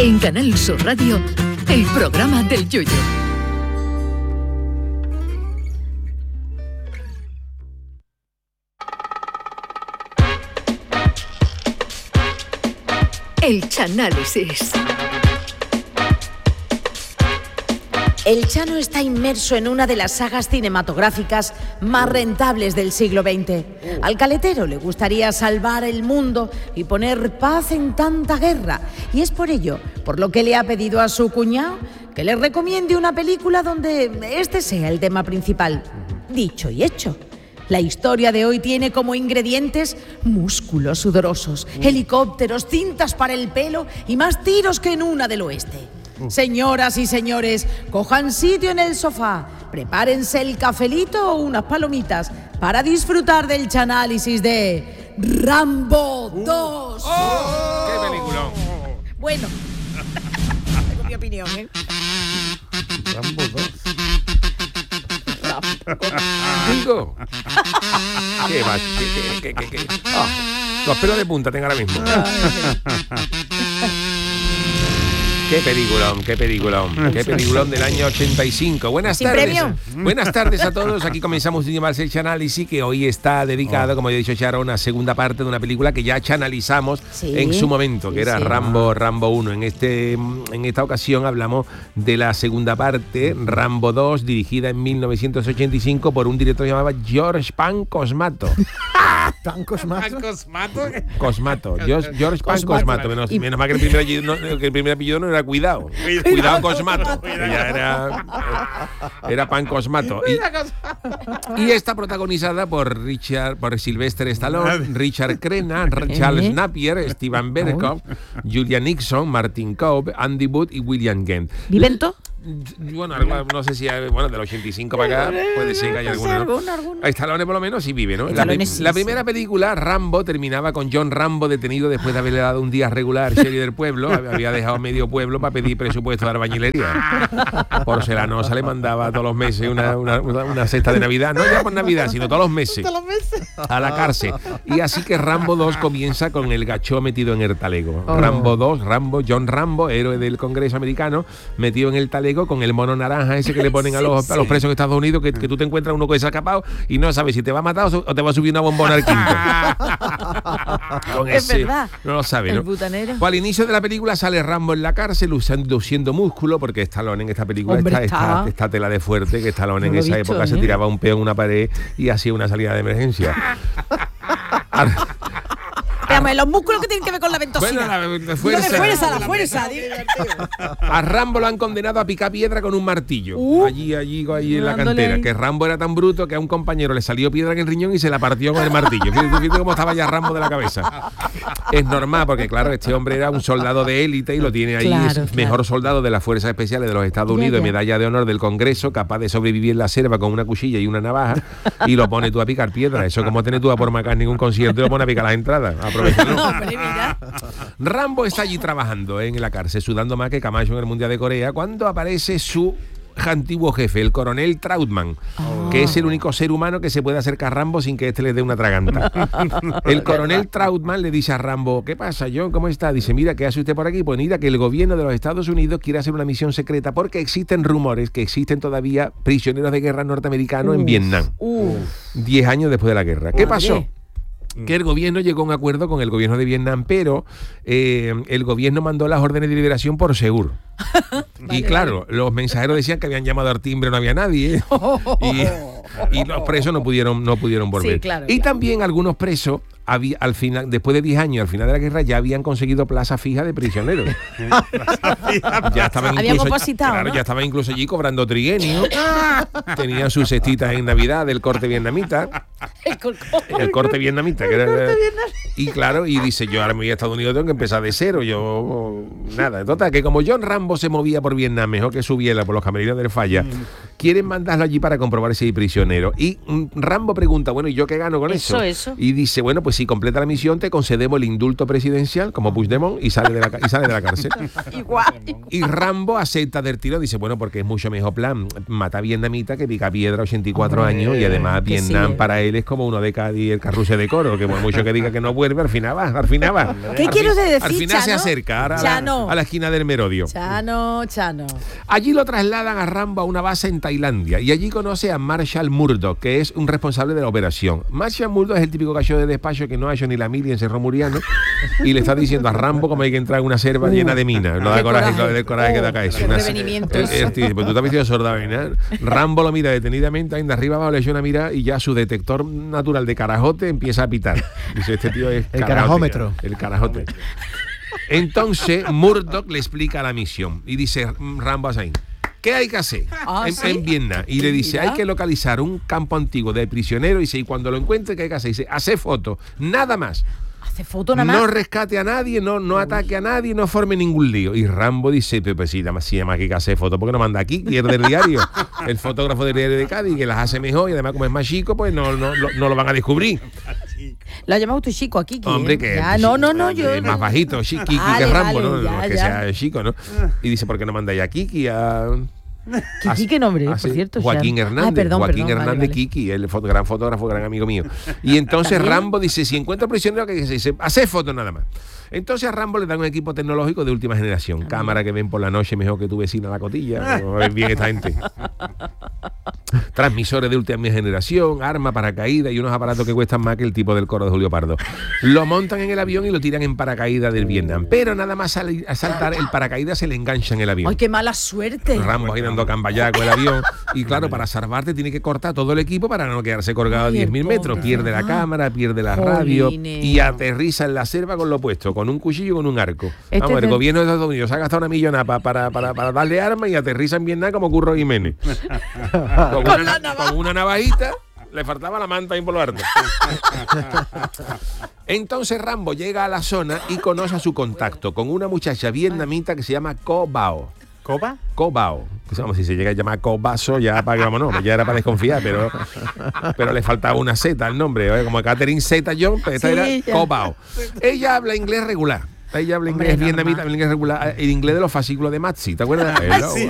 En Canal Sur Radio, el programa del Yoyo. El Chanálisis. El Chano está inmerso en una de las sagas cinematográficas más rentables del siglo XX. Al caletero le gustaría salvar el mundo y poner paz en tanta guerra. Y es por ello, por lo que le ha pedido a su cuñado que le recomiende una película donde este sea el tema principal. Dicho y hecho. La historia de hoy tiene como ingredientes músculos sudorosos, helicópteros, cintas para el pelo y más tiros que en una del oeste. Señoras y señores, cojan sitio en el sofá, prepárense el cafelito o unas palomitas para disfrutar del chanálisis de Rambo 2. ¡Oh! ¡Qué peliculón! Bueno, tengo mi opinión, ¿eh? Rambo 2. Digo, ¿qué va? ¿Qué? Los pelos de punta tengo ahora mismo. Qué peliculón del año 85. Buenas tardes. Buenas tardes a todos. Aquí comenzamos un más el Chanálisis, que hoy está dedicado, como ya he dicho Sharon, a segunda parte de una película que ya chanalizamos en su momento, que era Rambo 1. En esta ocasión hablamos de la segunda parte, Rambo 2, dirigida en 1985 por un director llamado George Pan Cosmato. ¿Tan Cosmato? Cosmato. George Pan Cosmato. Menos mal que el primer apellido no era Cuidado Cosmato, que ya era Pan Cosmato. Y está protagonizada por Sylvester Stallone, Richard Crenna, Charles Napier, Steven Berkoff, Julian Nixon, Martin Cobb, Andy Wood y William Gant. ¿Vivento? Bueno, no sé si del 85 para acá puede ser que haya alguna, ¿no? Stallone por lo menos sí vive, ¿no? La primera película, Rambo, terminaba con John Rambo detenido después de haberle dado un día regular sheriff del pueblo. Había dejado medio pueblo para pedir presupuesto de albañilería. Porcelanosa le mandaba todos los meses una cesta de Navidad, no ya por Navidad, sino todos los meses a la cárcel. Y así que Rambo 2 comienza con el gachó metido en el talego. Rambo 2, John Rambo, héroe del Congreso americano, metido en el talego con el mono naranja ese que le ponen a los presos de Estados Unidos, que tú te encuentras uno que se ha escapado y no sabes si te va a matar o te va a subir una bombona al quinto. Con es ese, verdad. no lo sabe, ¿no? El butanero. Pues al inicio de la película sale Rambo en la cárcel luciendo músculo, porque Stallone en esta película está tela de fuerte, que Stallone en esa época se tiraba un peo en una pared y hacía una salida de emergencia. Los músculos que tienen que ver con la ventosina. Bueno, la fuerza. A Rambo lo han condenado a picar piedra con un martillo. Allí en la cantera. Que Rambo era tan bruto que a un compañero le salió piedra en el riñón y se la partió con el martillo. Fíjate cómo estaba ya Rambo de la cabeza. Es normal, porque claro, este hombre era un soldado de élite y lo tiene ahí, mejor soldado de las Fuerzas Especiales de los Estados Unidos, medalla de honor del Congreso, capaz de sobrevivir en la selva con una cuchilla y una navaja, y lo pones tú a picar piedra. Eso como tenés tú a por McCartney en un concierto y lo pones a picar las entradas. Rambo está allí trabajando en la cárcel, sudando más que Camacho en el Mundial de Corea, cuando aparece su antiguo jefe, el coronel Trautmann, que es el único ser humano que se puede acercar a Rambo sin que éste le dé una traganta. El coronel Trautmann le dice a Rambo: ¿qué pasa, John? ¿Cómo está? Dice: mira, ¿qué hace usted por aquí? Pues mira, que el gobierno de los Estados Unidos quiere hacer una misión secreta porque existen rumores que existen todavía prisioneros de guerra norteamericanos en Vietnam. 10 años después de la guerra. ¿Qué pasó? Que el gobierno llegó a un acuerdo con el gobierno de Vietnam, pero el gobierno mandó las órdenes de liberación por Segur. Y claro, los mensajeros decían que habían llamado al timbre, no había nadie, y los presos no pudieron volver. Y también algunos presos al final, después de 10 años, al final de la guerra, ya habían conseguido plaza fija de prisioneros. Ya estaban ya estaban incluso allí cobrando trienio. Tenían sus cestitas en Navidad del corte vietnamita. El corte vietnamita. Y claro, y dice: yo ahora me voy a Estados Unidos, tengo que empezar de cero. Nada. Total, que como John Rambo se movía por Vietnam mejor que su biela por los camerinos del Falla, quieren mandarlo allí para comprobar si hay prisionero. Y Rambo pregunta: bueno, ¿y yo qué gano con eso? Y dice: bueno, pues si completa la misión te concedemos el indulto presidencial como Puigdemont y sale de la cárcel. Y Rambo acepta del tiro, dice: bueno, porque es mucho mejor plan matar vietnamita que pica piedra 84 años, y además Vietnam para él él es como uno de Cádiz, el carrusel de coro, que por mucho que diga que no vuelve, al final va. ¿Qué quiero decir, Al final se Chano? acerca ahora a la esquina del Merodio. Chano. Allí lo trasladan a Rambo a una base en Tailandia y allí conoce a Marshall Murdoch, que es un responsable de la operación. Marshall Murdoch es el típico gallo de despacho que no ha hecho ni la mili en Cerro Muriano y le está diciendo a Rambo cómo hay que entrar en una selva llena de minas. Lo da coraje, lo del coraje que da acá eso. Qué prevenimientos. Pues tú te has vestido sorda, ¿verdad? Rambo lo mira detenidamente, ahí de arriba abajo le echa una mirada y ya su detector natural de carajote empieza a pitar. Dice, este tío es el carajómetro. El carajote. Entonces Murdoch le explica la misión y dice Rambo así: ¿qué hay que hacer en Vietnam? Y le dice, hay que localizar un campo antiguo de prisioneros. Y dice, y cuando lo encuentre, ¿qué hay que hacer? Dice, hacer fotos, nada más. Hace foto nada más. No rescate a nadie, no ataque a nadie, no forme ningún lío. Y Rambo dice, pues sí, además que hacer fotos, ¿por qué no manda aquí? Y es del diario, el fotógrafo del diario de Cádiz, que las hace mejor, y además como es más chico, pues no lo van a descubrir. Lo ha llamado tú chico aquí. Hombre, que ya, no, yo es más bajito, Kiki vale, que Rambo, vale, ¿no? ya, No es que ya. sea chico, ¿no? Y dice, ¿por qué no mandáis a Kiki? Kiki, ¿qué nombre? Por cierto, Joaquín Sean. Hernández, Perdón, Hernández vale. Kiki, el gran fotógrafo, gran amigo mío. Y entonces Rambo dice, si encuentra prisionero, que dice, hace fotos nada más. Entonces a Rambo le dan un equipo tecnológico de última generación, cámara que ven por la noche mejor que tu vecina la cotilla, a ver bien esta gente. Transmisores de última generación, arma, paracaídas y unos aparatos que cuestan más que el tipo del coro de Julio Pardo. Lo montan en el avión y lo tiran en paracaídas del Vietnam, pero nada más a saltar el paracaídas se le engancha en el avión. ¡Ay, qué mala suerte! Rambo ahí dando camballá con el avión y claro, para salvarte tiene que cortar todo el equipo para no quedarse colgado a 10.000 metros. Pierde la cámara, pierde la radio y aterriza en la selva con lo opuesto, con un cuchillo y con un arco. Vamos, el gobierno de Estados Unidos ha gastado una millonada para darle armas y aterriza en Vietnam como Curro Jiménez. Con una navajita. Le faltaba la manta ahí por lo alto. Entonces Rambo llega a la zona y conoce a su contacto con una muchacha vietnamita que se llama Co Bao. ¿Copa? Co Bao. Vamos, si se llega a llamar Co Baso, ya para que vámonos, ya era para desconfiar, pero le faltaba una Z al nombre, como Catherine Zeta John, pues esta era Co Bao. Ella habla inglés regular. Ella habla inglés vietnamita, habla inglés regular, el inglés de los fascículos de Maxi, ¿te acuerdas?